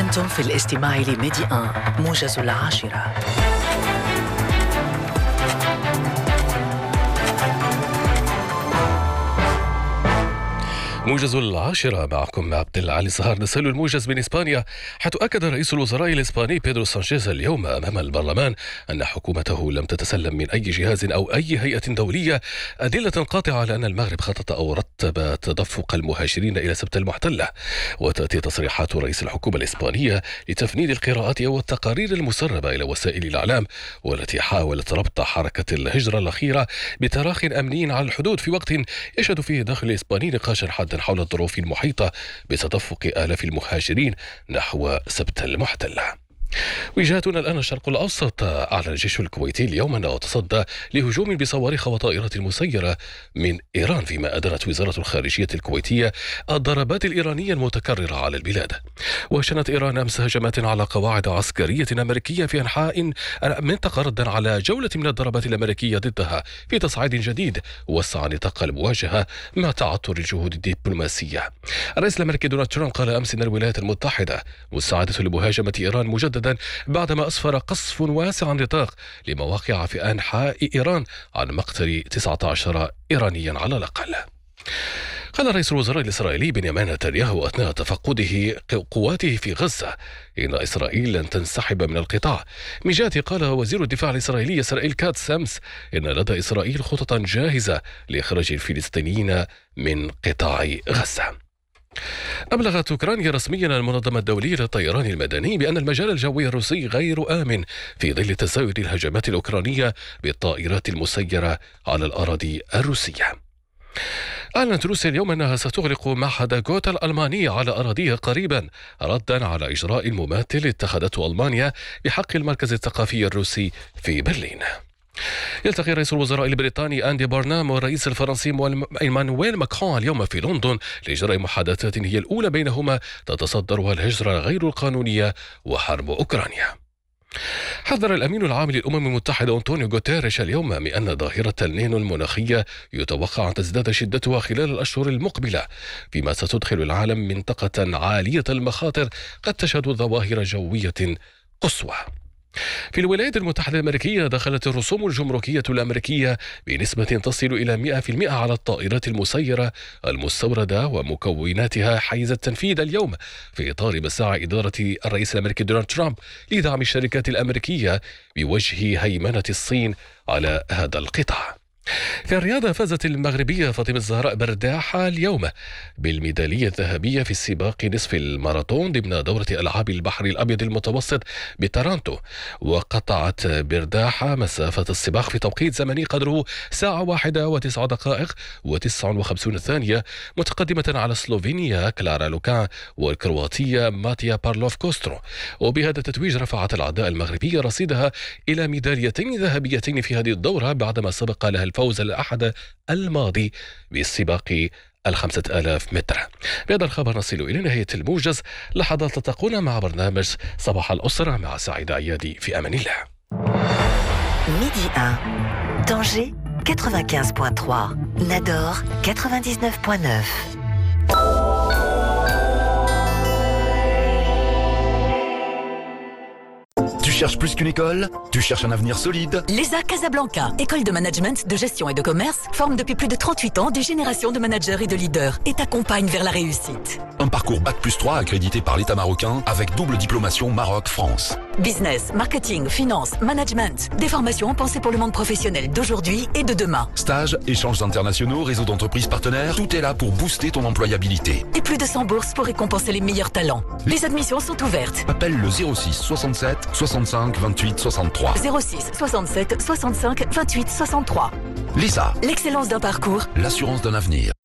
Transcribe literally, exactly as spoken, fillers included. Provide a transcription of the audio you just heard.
أنتم في الاستماع لميدي آن موجز العاشرة. موجز العاشرة معكم عبد العالي الصهار. نسأل الموجز من إسبانيا، حيث أكد رئيس الوزراء الإسباني بيدرو سانشيز اليوم أمام البرلمان أن حكومته لم تتسلم من أي جهاز أو أي هيئة دولية أدلة قاطعة على أن المغرب خطط أو رتب تدفق المهاجرين إلى سبت المحتلة. وتأتي تصريحات رئيس الحكومة الإسبانية لتفنيد القراءات والتقارير المسربة إلى وسائل الإعلام، والتي حاولت ربط حركة الهجرة الأخيرة بتراخٍ أمني على الحدود في وقت يشهد فيه داخل الإسباني نقاشا حادا حول الظروف المحيطة بتدفق آلاف المهاجرين نحو سبت المحتلة. وجهتنا الآن الشرق الأوسط. أعلن الجيش الكويتي اليوم أنه تصدى لهجوم بصواريخ وطائرات مسيرة من إيران، فيما أدانت وزارة الخارجية الكويتية الضربات الإيرانية المتكررة على البلاد. وشنت إيران أمس هجمات على قواعد عسكرية أمريكية في أنحاء المنطقة ردا على جولة من الضربات الأمريكية ضدها في تصعيد جديد وسع نطاق المواجهة مع تعثر الجهود الدبلوماسية. الرئيس الأمريكي دونالد ترامب قال أمس أن الولايات المتحدة مساعدة لمهاجمة إيران مجددا بعدما أسفر قصف واسع النطاق لمواقع في أنحاء إيران عن مقتل تسعة عشر إيرانيا على الأقل. قال رئيس الوزراء الإسرائيلي بنيامين نتنياهو أثناء تفقده قواته في غزة إن إسرائيل لن تنسحب من القطاع. من جهته قال وزير الدفاع الإسرائيلي إسرائيل كاتس أمس إن لدى إسرائيل خططا جاهزة لإخراج الفلسطينيين من قطاع غزة. أبلغت أوكرانيا رسميا المنظمة الدولية للطيران المدني بأن المجال الجوي الروسي غير آمن في ظل تزايد الهجمات الأوكرانية بالطائرات المسيرة على الأراضي الروسية. أعلنت روسيا اليوم أنها ستغلق معهد غوتا الألماني على أراضيها قريبا، ردا على إجراء مماثل اتخذته ألمانيا بحق المركز الثقافي الروسي في برلين. يلتقي رئيس الوزراء البريطاني أندي بارنام والرئيس الفرنسي إيمانويل ماكرون اليوم في لندن لإجراء محادثات هي الأولى بينهما تتصدرها الهجرة غير القانونية وحرب أوكرانيا. حذر الأمين العام للأمم المتحدة أنطونيو غوتيريش اليوم من أن ظاهرة النينو المناخية يتوقع أن تزداد شدتها خلال الأشهر المقبلة، فيما ستدخل العالم منطقة عالية المخاطر قد تشهد ظواهر جوية قصوى. في الولايات المتحدة الأمريكية دخلت الرسوم الجمركية الأمريكية بنسبة تصل إلى مئة بالمئة على الطائرات المسيرة المستوردة ومكوناتها حيز التنفيذ اليوم، في إطار مساعي إدارة الرئيس الأمريكي دونالد ترامب لدعم الشركات الأمريكية بوجه هيمنة الصين على هذا القطاع. في الرياضة فازت المغربية فاطمة الزهراء برداحة اليوم بالميدالية الذهبية في السباق نصف الماراثون ضمن دورة ألعاب البحر الأبيض المتوسط بتورونتو، وقطعت برداحة مسافة السباق في توقيت زمني قدره ساعة واحدة وتسع دقائق وتسع وخمسون ثانية، متقدمة على سلوفينيا كلارا لوكان والكرواتية ماتيا بارلوف كوسترو. وبهذا التتويج رفعت العداء المغربية رصيدها إلى ميداليتين ذهبيتين في هذه الدورة بعدما سبق لها الفوز الأحد الماضي بالسباق الخمسة آلاف متر. بهذا الخبر نصل إلى نهاية الموجز. لحظات تلتقون مع برنامج صباح الأسرة مع سعيد عيادي. في أمان الله. ميدي آن Tanger quatre-vingt-quinze virgule trois, Nador quatre-vingt-dix-neuf virgule neuf. Tu cherches plus qu'une école? Tu cherches un avenir solide? L'E S A Casablanca, école de management, de gestion et de commerce, forme depuis plus de trente-huit ans des générations de managers et de leaders et t'accompagne vers la réussite. Un parcours bac plus trois accrédité par l'État marocain avec double diplomation Maroc-France. Business, marketing, finance, management, des formations pensées pour le monde professionnel d'aujourd'hui et de demain. Stages, échanges internationaux, réseau d'entreprises partenaires, tout est là pour booster ton employabilité. Et plus de cent bourses pour récompenser les meilleurs talents. Les admissions sont ouvertes. Appelle le zéro six soixante-sept soixante-cinq vingt-huit soixante-trois. zéro six soixante-sept soixante-cinq vingt-huit soixante-trois. L'E S A. L'excellence d'un parcours. L'assurance d'un avenir.